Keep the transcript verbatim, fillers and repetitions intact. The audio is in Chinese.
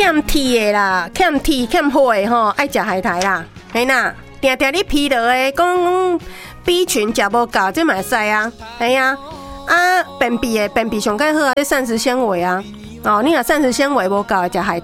欠铁的啦，欠铁欠火的吼，爱食海苔啦，嘿呐，定定你疲劳的，讲 B 群食无够，这嘛会使啊，嘿啊，啊便秘的便秘上较好啊，这膳食纤维啊，哦，你若膳食纤维无够，食海